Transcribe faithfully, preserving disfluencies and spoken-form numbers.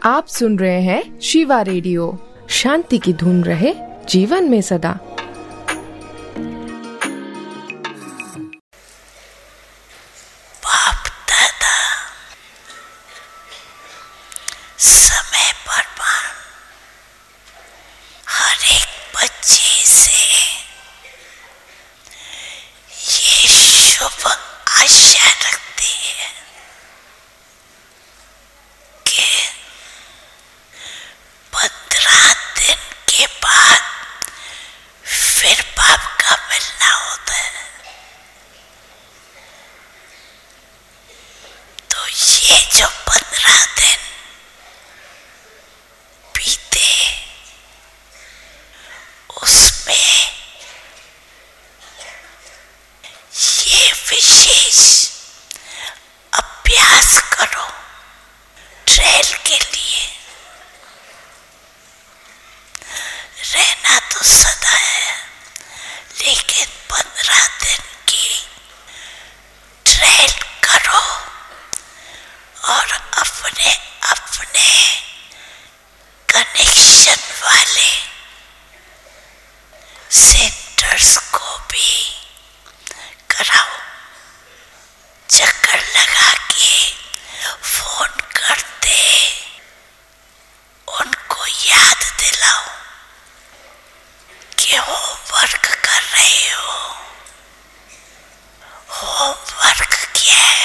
आप सुन रहे हैं शिवा रेडियो। शांति की धुन रहे जीवन में सदा। बाप दादा समय पर हर एक बच्चे से ये शुभ आशा रखते हैं कि पंद्रह दिन के बाद फिर बाप का मिलना होता है। तो ये जो पंद्रह दिन बीते उसमें ये विशेष अभ्यास करो ट्रेल के लिए। रहना तो सदा है, लेकिन पंद्रह दिन की ट्रेल करो और अपने अपने कनेक्शन वाले सेंटर्स को भी कराओ। चक्कर लगा के फोन करते उनको याद दिलाओ कि होमवर्क कर रहे हो। होमवर्क क्या है?